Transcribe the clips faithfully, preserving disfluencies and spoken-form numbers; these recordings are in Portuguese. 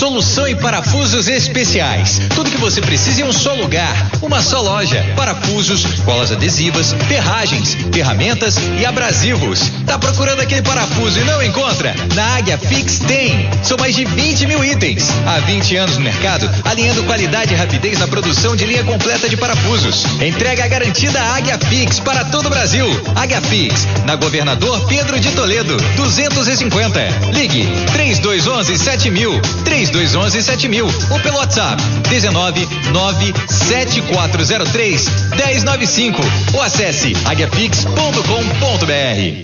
Solução em parafusos especiais. Tudo que você precisa em um só lugar, uma só loja. Parafusos, colas adesivas, ferragens, ferramentas e abrasivos. Tá procurando aquele parafuso e não encontra? Na Águia Fix tem. São mais de vinte mil itens. Há vinte anos no mercado, alinhando qualidade e rapidez na produção de linha completa de parafusos. Entrega garantida Águia Fix para todo o Brasil. Águia Fix, na Governador Pedro de Toledo, duzentos e cinquenta. Ligue três dois um um sete mil, três dois um um sete mil ou pelo WhatsApp dezenove nove sete quatro zero três um zero nove cinco ou acesse águia fix ponto com ponto br.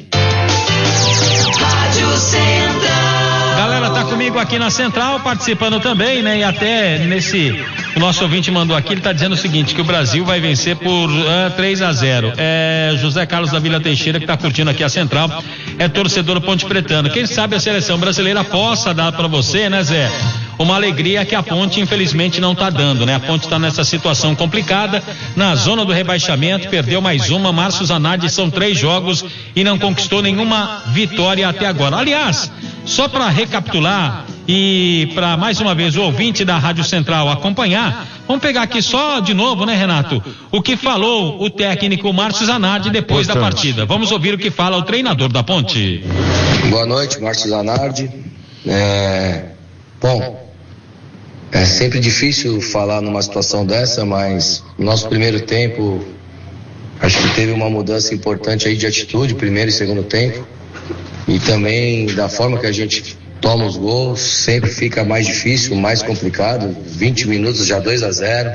Rádio Central. Galera, tá comigo aqui na Central, participando também, né? E até nesse, o nosso ouvinte mandou aqui, ele tá dizendo o seguinte, que o Brasil vai vencer por uh, três a zero. É José Carlos da Vila Teixeira, que tá curtindo aqui a Central, é torcedor Ponte Pretano. Quem sabe a seleção brasileira possa dar para você, né, Zé? Uma alegria que a Ponte infelizmente não tá dando, né? A Ponte tá nessa situação complicada, na zona do rebaixamento, perdeu mais uma. Márcio Zanardi, são três jogos e não conquistou nenhuma vitória até agora. Aliás, só para recapitular e para mais uma vez o ouvinte da Rádio Central acompanhar, vamos pegar aqui só de novo, né, Renato? O que falou o técnico Márcio Zanardi depois da partida. Vamos ouvir o que fala o treinador da Ponte. Boa noite, Márcio Zanardi. É... Bom, é sempre difícil falar numa situação dessa, mas no nosso primeiro tempo acho que teve uma mudança importante aí de atitude, primeiro e segundo tempo, e também da forma que a gente toma os gols, sempre fica mais difícil, mais complicado. Vinte minutos já dois a zero.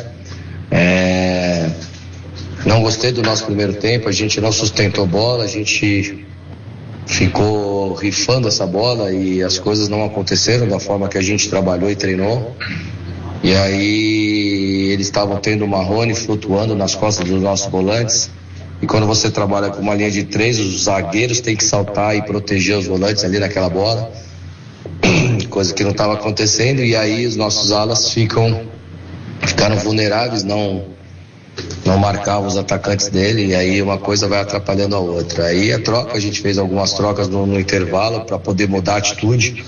É... Não gostei do nosso primeiro tempo, a gente não sustentou bola, a gente ficou rifando essa bola e as coisas não aconteceram da forma que a gente trabalhou e treinou. E aí eles estavam tendo o Marrone flutuando nas costas dos nossos volantes. E quando você trabalha com uma linha de três, os zagueiros têm que saltar e proteger os volantes ali naquela bola, coisa que não estava acontecendo. E aí os nossos alas ficam ficaram vulneráveis, não não marcavam os atacantes dele, e aí uma coisa vai atrapalhando a outra. Aí a troca, a gente fez algumas trocas no, no intervalo para poder mudar a atitude,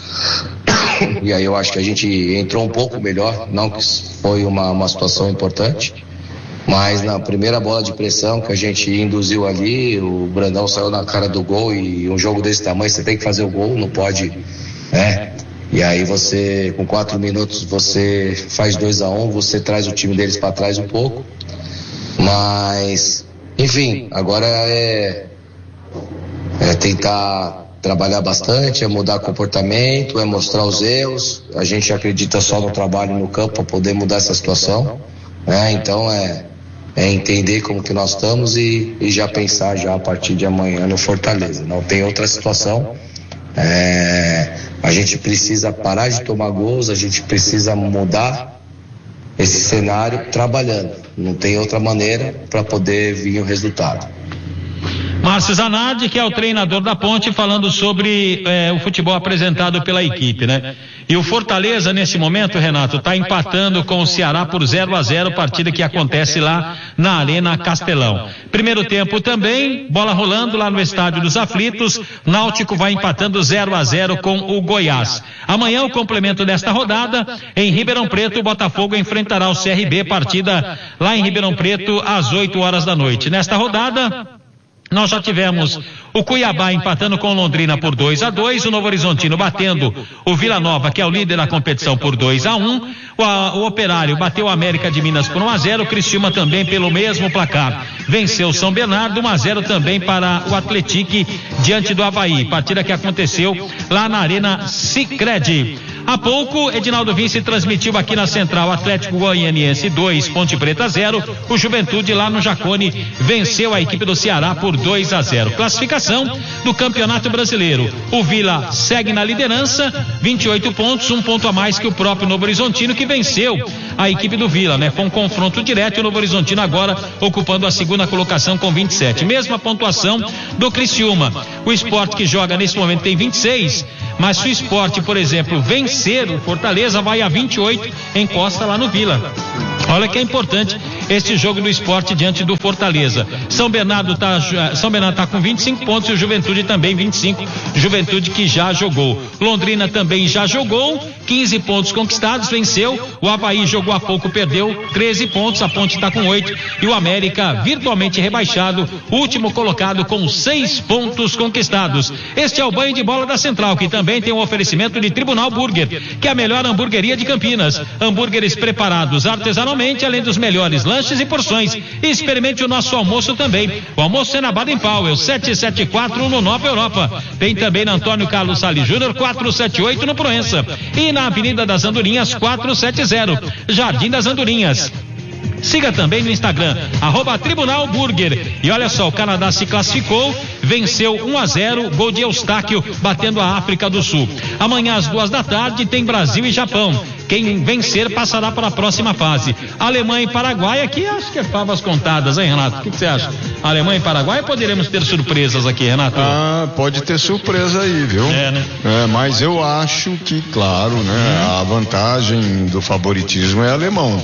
e aí eu acho que a gente entrou um pouco melhor, não que foi uma, uma situação importante, mas na primeira bola de pressão que a gente induziu ali, o Brandão saiu na cara do gol, e um jogo desse tamanho você tem que fazer o gol, não pode, né? E aí você, com quatro minutos, você faz dois a um, você traz o time deles para trás um pouco. Mas, enfim, agora é, é tentar trabalhar bastante, é mudar comportamento, é mostrar os erros. A gente acredita só no trabalho no campo para poder mudar essa situação, né? Então é, é entender como que nós estamos e, e já pensar já a partir de amanhã no Fortaleza. Não tem outra situação. É, a gente precisa parar de tomar gols, a gente precisa mudar esse cenário trabalhando. Não tem outra maneira para poder vir o resultado. Márcio Zanardi, que é o treinador da Ponte, falando sobre eh, o futebol apresentado pela equipe, né? E o Fortaleza, nesse momento, Renato, está empatando com o Ceará por zero a zero, partida que acontece lá na Arena Castelão. Primeiro tempo também, bola rolando lá no Estádio dos Aflitos, Náutico vai empatando zero a zero com o Goiás. Amanhã, o complemento desta rodada, em Ribeirão Preto, o Botafogo enfrentará o C R B, partida lá em Ribeirão Preto, às oito horas da noite. Nesta rodada, nós já tivemos o Cuiabá empatando com Londrina por dois a dois, o Novo Horizontino batendo o Vila Nova, que é o líder da competição, por dois a um, o, a, o Operário bateu o América de Minas por um a zero, o Criciúma também pelo mesmo placar venceu o São Bernardo, um a zero também para o Atlético diante do Avaí, partida que aconteceu lá na Arena Sicredi. Há pouco, Edinaldo Vinci transmitiu aqui na Central, Atlético Goianiense dois, Ponte Preta zero, o Juventude lá no Jacone venceu a equipe do Ceará por dois a zero. Classificação do Campeonato Brasileiro, o Vila segue na liderança, vinte e oito pontos, um ponto a mais que o próprio Novo Horizontino, que venceu a equipe do Vila, né? Foi um confronto direto e o Novo Horizontino agora ocupando a segunda colocação com vinte e sete, mesma pontuação do Criciúma. O Sport, que joga nesse momento, tem vinte e seis, mas se o Sport, por exemplo, vencer o Fortaleza, vai a vinte e oito, encosta lá no Vila. Olha que é importante esse jogo do Sport diante do Fortaleza. São Bernardo tá, São Bernardo tá com vinte e cinco pontos e o Juventude também vinte e cinco. Juventude que já jogou. Londrina também já jogou, quinze pontos conquistados, venceu. O Avaí jogou há pouco, perdeu treze pontos, a Ponte está com oito. E o América virtualmente rebaixado, último colocado com seis pontos conquistados. Este é o Banho de Bola da Central, que também tem um oferecimento de Tribunal Burger, que é a melhor hamburgueria de Campinas. Hambúrgueres preparados artesanalmente, além dos melhores lanches e porções. E experimente o nosso almoço também. O almoço é na Baden Powell, setecentos e setenta e quatro no Nova Europa. Tem também na Antônio Carlos Salles Júnior, quatrocentos e setenta e oito no Proença. E na Avenida das Andorinhas, quatrocentos e setenta, Jardim das Andorinhas. Siga também no Instagram, arroba Tribunal Burger. E olha só, o Canadá se classificou, venceu um a zero, gol de Eustáquio, batendo a África do Sul. Amanhã às duas da tarde tem Brasil e Japão. Quem vencer passará para a próxima fase. Alemanha e Paraguai, aqui acho que é favas contadas, hein, Renato? O que, que você acha? Alemanha e Paraguai, poderemos ter surpresas aqui, Renato? Ah, pode ter surpresa aí, viu? É, né? É, mas eu acho que, claro, né, a vantagem do favoritismo é alemão.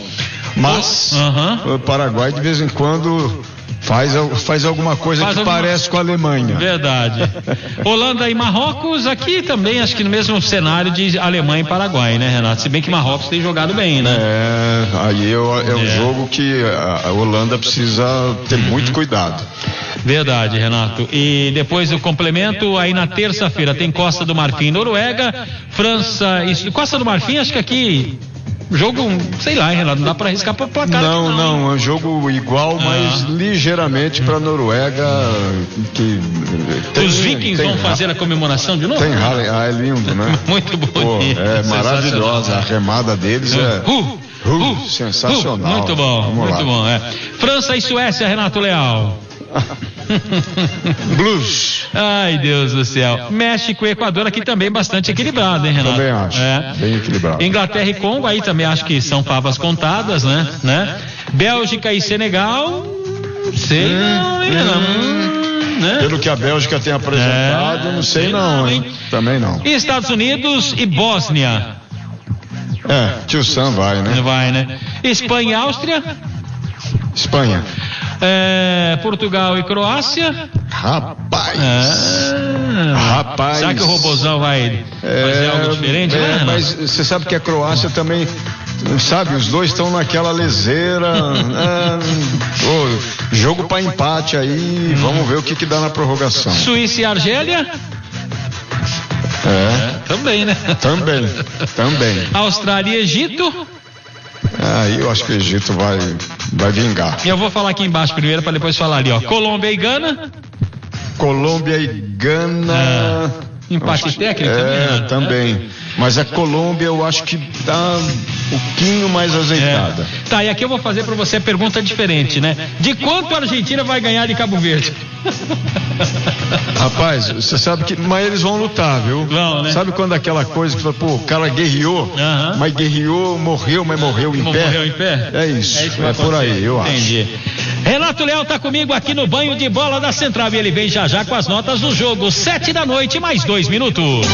Mas uhum. o Paraguai de vez em quando faz, faz alguma coisa faz que alguma... parece com a Alemanha. Verdade. Holanda e Marrocos, aqui também acho que no mesmo cenário de Alemanha e Paraguai, né, Renato? Se bem que Marrocos tem jogado bem, né? É, aí é, é um é. jogo que a Holanda precisa ter muito cuidado. Verdade, Renato. E depois o complemento, aí na terça-feira tem Costa do Marfim, Noruega, França e Costa do Marfim, acho que aqui jogo, sei lá, hein, Renato, não dá pra arriscar pro placar. Não, aqui, não, é um jogo igual, mas ah. ligeiramente pra Noruega, que tem, os vikings tem, vão fazer a comemoração de novo? Tem, ah, é lindo, né? Muito bonito. Pô, é maravilhosa, a remada deles é uh, uh, uh, sensacional. Uh, muito bom, Vamos muito lá. bom, é. França e Suécia, Renato Leal. Blues. Ai, Deus do céu. México e Equador aqui também bastante equilibrado, hein, Renato? Também acho. É. Bem equilibrado. Inglaterra e Congo aí também acho que são favas contadas, né? né? Bélgica e Senegal, sei hum, não, hein, hum, né? Pelo que a Bélgica tem apresentado, é, não sei, sei não, não, hein? Também não. E Estados Unidos e Bósnia. É, tio Sam vai, né? Vai, né? Espanha e Áustria. Espanha. É, Portugal e Croácia. Rapaz. É, rapaz. Será que o Robozão vai é, fazer algo diferente? É, né, mas você sabe que a Croácia também, sabe, os dois estão naquela leseira. é, oh, jogo para empate aí. Hum. Vamos ver o que, que dá na prorrogação. Suíça e Argélia. É. é. Também, né? Também. Também. Austrália e Egito. Aí eu acho que o Egito vai, vai vingar. E eu vou falar aqui embaixo primeiro para depois falar ali, ó. Colômbia e Gana. Colômbia e Gana. É. Empate acho, técnico é, também. Né? também. Mas a Colômbia eu acho que tá um pouquinho mais azeitada. É. Tá, e aqui eu vou fazer para você a pergunta diferente, né? De quanto a Argentina vai ganhar de Cabo Verde? Rapaz, você sabe que, mas eles vão lutar, viu? Vão, né? Sabe quando aquela coisa que fala, pô, o cara guerreou, uh-huh. mas guerreou, morreu, mas morreu em Não pé. Morreu em pé? É isso, é, isso é por aí, eu Entendi. acho. Renato Leal tá comigo aqui no Banho de Bola da Central e ele vem já já com as notas do jogo, sete da noite, mais dois minutos.